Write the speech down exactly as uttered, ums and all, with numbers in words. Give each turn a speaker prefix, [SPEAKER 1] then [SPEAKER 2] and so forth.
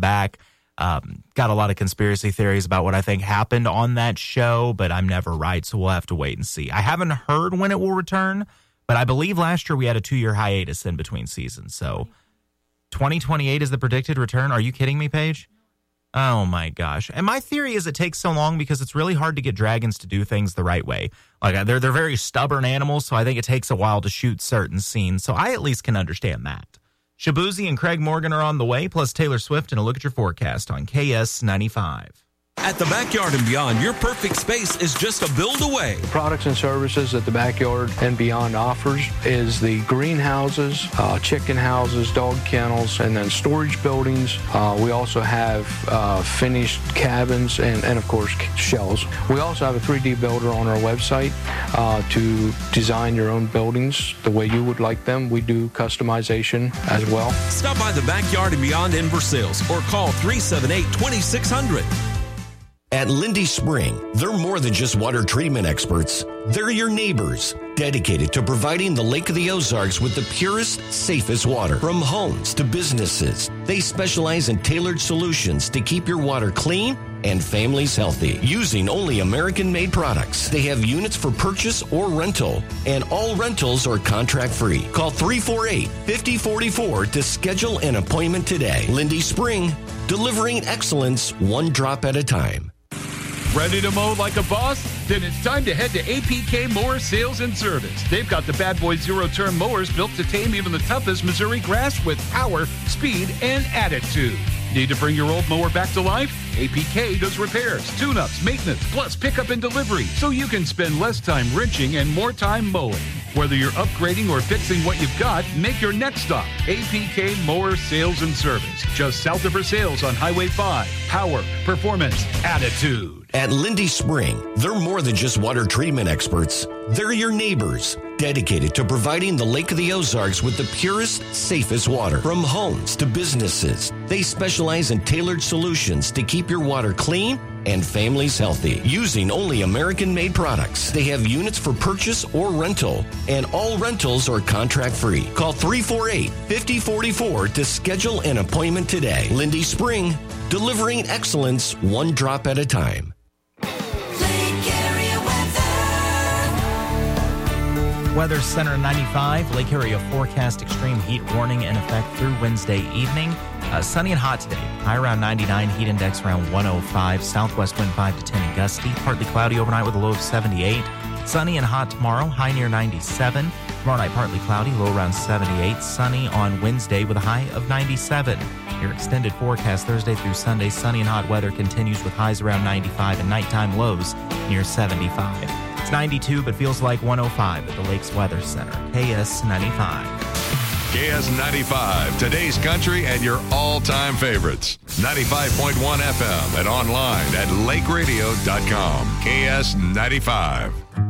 [SPEAKER 1] back. Um, got a lot of conspiracy theories about what I think happened on that show, but I'm never right, so we'll have to wait and see. I haven't heard when it will return, but I believe last year we had a two-year hiatus in between seasons. So twenty twenty-eight is the predicted return. Are you kidding me, Paige? Oh, my gosh. And my theory is it takes so long because it's really hard to get dragons to do things the right way. Like, they're, they're very stubborn animals, so I think it takes a while to shoot certain scenes. So I at least can understand that. Shabuzi and Craig Morgan are on the way, plus Taylor Swift, and a look at your forecast on K S ninety-five.
[SPEAKER 2] At the Backyard and Beyond, your perfect space is just a build away.
[SPEAKER 3] The products and services that the Backyard and Beyond offers is the greenhouses, uh, chicken houses, dog kennels, and then storage buildings. Uh, we also have uh, finished cabins and, and, of course, shells. We also have a three D builder on our website uh, to design your own buildings the way you would like them. We do customization as well.
[SPEAKER 2] Stop by the Backyard and Beyond in Versailles or call three seven eight, two six zero zero.
[SPEAKER 4] At Lindy Spring, they're more than just water treatment experts. They're your neighbors, dedicated to providing the Lake of the Ozarks with the purest, safest water. From homes to businesses, they specialize in tailored solutions to keep your water clean and families healthy, using only American-made products. They have units for purchase or rental, and all rentals are contract-free. Call three four eight, five oh four four to schedule an appointment today. Lindy Spring, delivering excellence one drop at a time.
[SPEAKER 5] Ready to mow like a boss? Then it's time to head to A P K Mower Sales and Service. They've got the Bad Boy zero-turn mowers built to tame even the toughest Missouri grass with power, speed, and attitude. Need to bring your old mower back to life? A P K does repairs, tune-ups, maintenance, plus pickup and delivery, so you can spend less time wrenching and more time mowing. Whether you're upgrading or fixing what you've got, make your next stop A P K Mower Sales and Service, just south of Versailles on Highway five. Power, performance, attitude.
[SPEAKER 4] At Lindy Spring, they're more than just water treatment experts. They're your neighbors, dedicated to providing the Lake of the Ozarks with the purest, safest water. From homes to businesses, they specialize in tailored solutions to keep your water clean and families healthy, using only American-made products. They have units for purchase or rental, and all rentals are contract-free. Call three four eight, five oh four four to schedule an appointment today. Lindy Spring, delivering excellence one drop at a time.
[SPEAKER 1] Weather Center ninety-five, Lake Area forecast extreme heat warning in effect through Wednesday evening. Uh, sunny and hot today. High around ninety-nine, heat index around one oh five. Southwest wind five to ten and gusty. Partly cloudy overnight with a low of seventy-eight. Sunny and hot tomorrow, high near ninety-seven. Tomorrow night partly cloudy, low around seventy-eight. Sunny on Wednesday with a high of ninety-seven. Your extended forecast Thursday through Sunday, sunny and hot weather continues with highs around ninety-five and nighttime lows near seventy-five. It's ninety-two, but feels like one oh five at the Lakes Weather Center. K S ninety-five.
[SPEAKER 6] K S ninety-five, today's country and your all-time favorites. ninety-five point one F M and online at lake radio dot com. K S ninety-five.